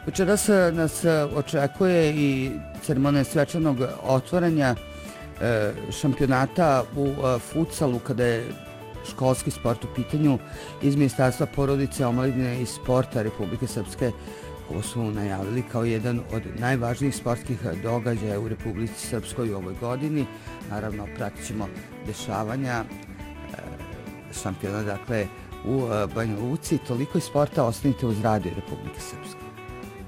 Večeras nas očekuje i ceremonija svečanog otvaranja šampionata u futsalu kada je školski sport u pitanju iz Ministarstva porodice, omladine i sporta Republike Srpske. Ovo su najavili kao jedan od najvažnijih sportskih događaja u Republici Srpskoj u ovoj godini. Naravno, pratit ćemo dešavanja šampiona, dakle, u Banja Luci. Toliko iz sporta, ostanite uz Radio Republike Srpske.